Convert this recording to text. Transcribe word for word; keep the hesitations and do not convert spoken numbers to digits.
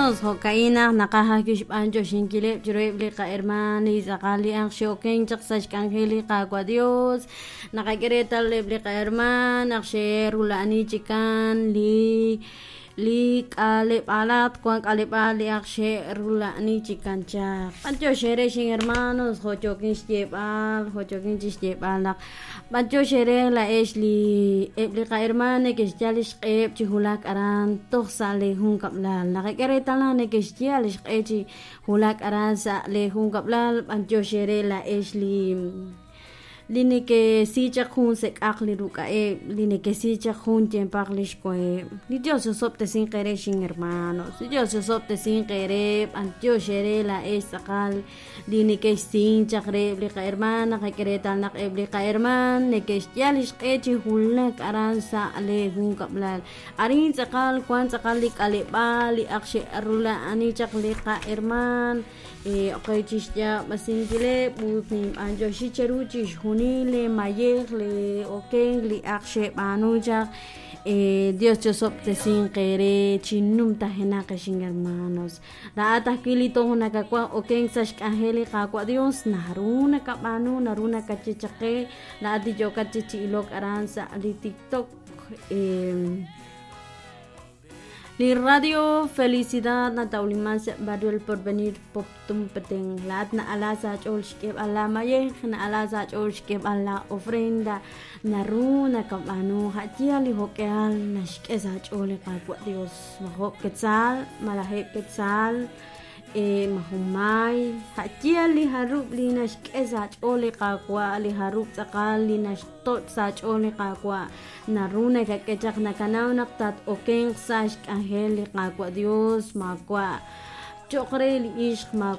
hermanos, Jocaina, Nakahakish Pancho Shinkile, Jureblica Hermanis, Akali Anshoken, Chaksashk Angeli, Kagua Dios, Nakakereta Leblica Herman, Akshe Rulani Chikan, Li. Li kalip alat kuan kalip ali akshe rula ni chikancha pancho shere shin hermanos hochokin stebal hochokin stebal nak pancho shere la esli eblika hermane que jalish qeb chihulak aran toh sale hun kablal la kere talane que jalish qechi hulak aran sa le hun kablal pancho shere la esli Line que si chakun se akli ruka e line que si chakun tiempaklish ko e ni Dios se sopte sin querer sin hermanos Dios se sopte sin querer antio shere la esakal line que sin chakre blika hermana que queretal nak blika herman ne que yalish echi hulak aransa ale hun kablal arin sakal kwan sakal lik ale bali akshe arula ani chaklika herman eh okay chisya masingile butim anjo shicheruchi hunile mayerle okay li akshe banuja eh Dios te sopte sin querer chinum tajena que sin hermanos la atakilito una kakwa okay sash angeli kakwa Dios naruna kabanu naruna kachichake la adijo kachichi ilok aransa ali TikTok eh Li radio felicidad na tauliman sa barrio el porvenir poptum peteng lat na alasa chol shkeb ala maye na alasa chol shkeb ala ofrenda na runa kamano hatia li hokeal na shkeza chole kapwa Dios mahok ketzal malahep ketzal e mahumay hatia li harup li na shkeza chole kapwa li harup sakal li na tot sa chole kapwa naruna ka kechak na kanaw naktat okeng sash angel kakwa Dios magwa chokre li ish mag